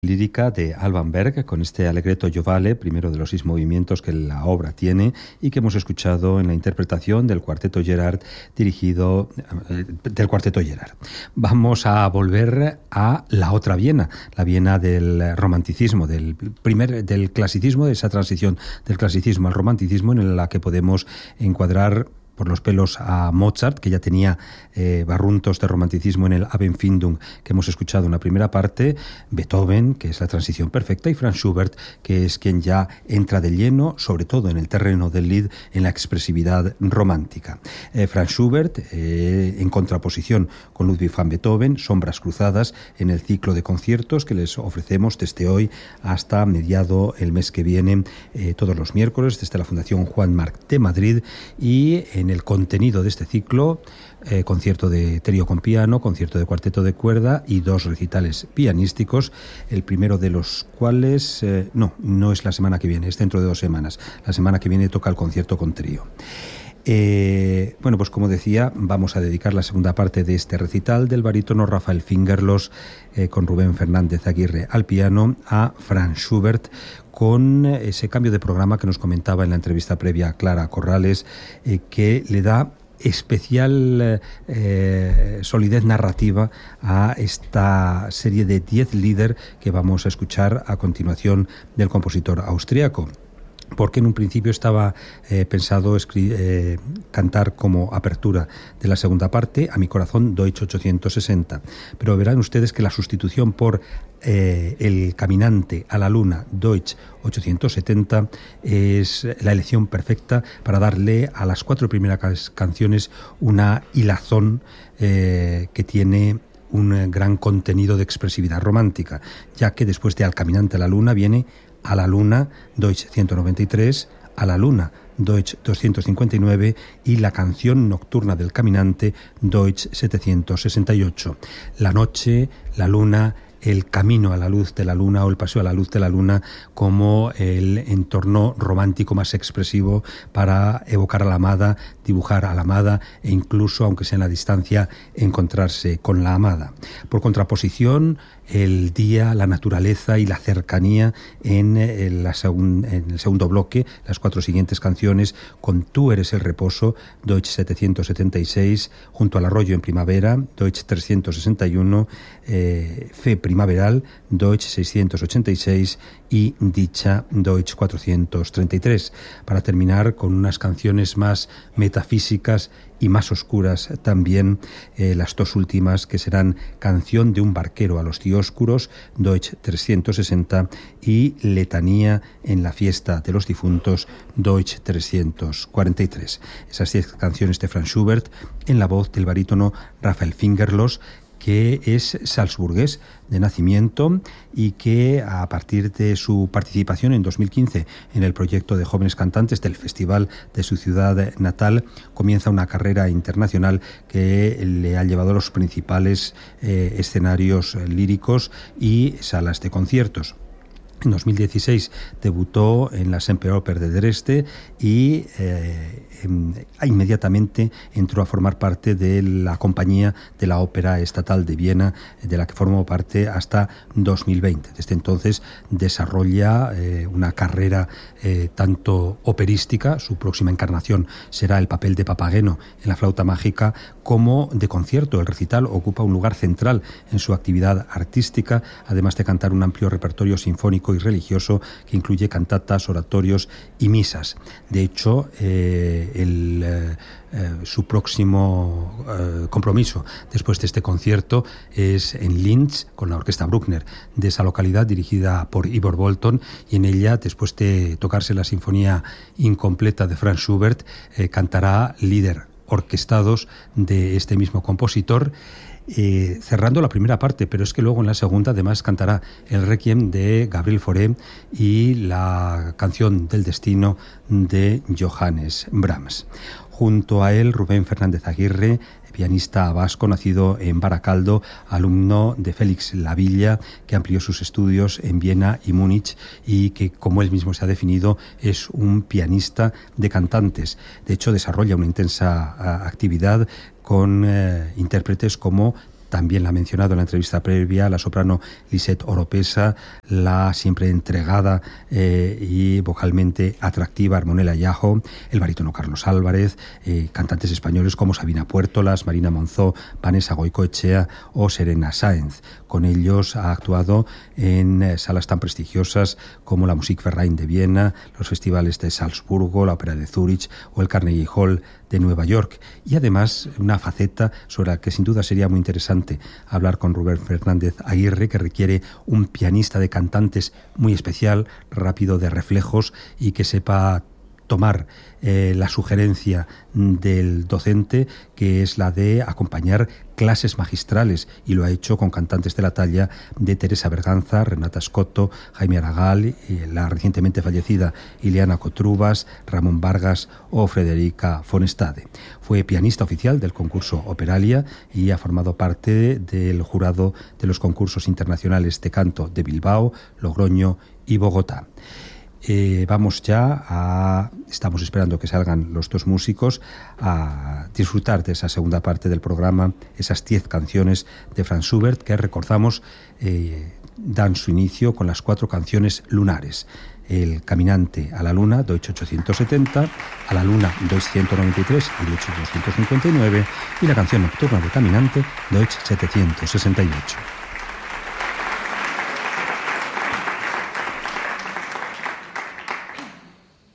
Lírica de Alban Berg, con este Allegretto Giovale, primero de los 6 movimientos que la obra tiene y que hemos escuchado en la interpretación del Cuarteto Gerard del Cuarteto Gerard. Vamos a volver a la otra Viena, la Viena del romanticismo, del clasicismo, de esa transición del clasicismo al romanticismo, en la que podemos encuadrar por los pelos a Mozart, que ya tenía barruntos de romanticismo en el Abendfindung que hemos escuchado en la primera parte, Beethoven, que es la transición perfecta, y Franz Schubert, que es quien ya entra de lleno, sobre todo en el terreno del Lied, en la expresividad romántica. Franz Schubert, en contraposición con Ludwig van Beethoven, sombras cruzadas en el ciclo de conciertos que les ofrecemos desde hoy hasta mediado el mes que viene, todos los miércoles, desde la Fundación Juan Marc de Madrid, y en el contenido de este ciclo, concierto de trío con piano, concierto de cuarteto de cuerda y 2 recitales pianísticos, el primero de los cuales, no es la semana que viene, es dentro de 2 semanas. La semana que viene toca el concierto con trío. Bueno, pues como decía, vamos a dedicar la segunda parte de este recital del barítono Rafael Fingerlos, con Rubén Fernández Aguirre al piano, a Franz Schubert, con ese cambio de programa que nos comentaba en la entrevista previa a Clara Corrales, que le da especial solidez narrativa a esta serie de 10 Lieder que vamos a escuchar a continuación del compositor austriaco. Porque en un principio estaba pensado cantar como apertura de la segunda parte a Mi corazón Deutsch 860. Pero verán ustedes que la sustitución por El caminante a la luna Deutsch 870 es la elección perfecta para darle a las 4 primeras canciones una hilazón que tiene un gran contenido de expresividad romántica, ya que después de Al caminante a la luna viene A la luna, Deutsch 193, A la luna, Deutsch 259 y La canción nocturna del caminante, Deutsch 768. La noche, la luna, el camino a la luz de la luna o el paseo a la luz de la luna como el entorno romántico más expresivo para evocar a la amada, dibujar a la amada e incluso, aunque sea en la distancia, encontrarse con la amada. Por contraposición, el día, la naturaleza y la cercanía en el segundo bloque, las 4 siguientes canciones, con Tú eres el reposo, Deutsch 776, Junto al arroyo en primavera, Deutsch 361, Fe primaveral, Deutsch 686 y Dicha, Deutsch 433, para terminar con unas canciones más metafísicas y más oscuras también, las 2 últimas, que serán Canción de un barquero a los dioscuros, Deutsch 360, y Letanía en la fiesta de los difuntos, Deutsch 343. Esas 10 canciones de Franz Schubert en la voz del barítono Rafael Fingerlos, que es salzburgués de nacimiento y que a partir de su participación en 2015 en el proyecto de jóvenes cantantes del festival de su ciudad natal, comienza una carrera internacional que le ha llevado a los principales escenarios líricos y salas de conciertos. En 2016 debutó en la Semperoper de Dresde y inmediatamente entró a formar parte de la compañía de la Ópera Estatal de Viena, de la que formó parte hasta 2020. Desde entonces desarrolla una carrera tanto operística, su próxima encarnación será el papel de Papageno en La flauta mágica, como de concierto. El recital ocupa un lugar central en su actividad artística, además de cantar un amplio repertorio sinfónico y religioso que incluye cantatas, oratorios y misas. De hecho, su próximo compromiso después de este concierto es en Linz con la Orquesta Bruckner de esa localidad, dirigida por Ivor Bolton, y en ella, después de tocarse la sinfonía incompleta de Franz Schubert, cantará Lieder orquestados de este mismo compositor, cerrando la primera parte, pero es que luego en la segunda además cantará el Requiem de Gabriel Fauré y la canción del destino de Johannes Brahms. Junto a él, Rubén Fernández Aguirre, pianista vasco nacido en Baracaldo, alumno de Félix Lavilla, que amplió sus estudios en Viena y Múnich y que, como él mismo se ha definido, es un pianista de cantantes. De hecho, desarrolla una intensa actividad con intérpretes como también la ha mencionado en la entrevista previa, la soprano Lisette Oropesa, la siempre entregada y vocalmente atractiva Armonella Yajo, el barítono Carlos Álvarez, cantantes españoles como Sabina Puertolas, Marina Monzó, Vanessa Goicoechea o Serena Sáenz. Con ellos ha actuado en salas tan prestigiosas como la Musikverein de Viena, los festivales de Salzburgo, la Ópera de Zúrich o el Carnegie Hall de Nueva York. Y además una faceta sobre la que sin duda sería muy interesante hablar con Rubén Fernández Aguirre, que requiere un pianista de cantantes muy especial, rápido de reflejos y que sepa tomar la sugerencia del docente, que es la de acompañar clases magistrales, y lo ha hecho con cantantes de la talla de Teresa Berganza, Renata Scotto, Jaime Aragal, la recientemente fallecida Ileana Cotrubas, Ramón Vargas o Frederica Fonestade. Fue pianista oficial del concurso Operalia y ha formado parte del jurado de los concursos internacionales de canto de Bilbao, Logroño y Bogotá. Estamos esperando que salgan los dos músicos a disfrutar de esa segunda parte del programa, esas 10 canciones de Franz Schubert que recordamos dan su inicio con las 4 canciones lunares. El Caminante a la Luna, Deutsch 870, a la Luna, Deutsch 193 y Deutsch 259, y la canción nocturna de Caminante, Deutsch 768.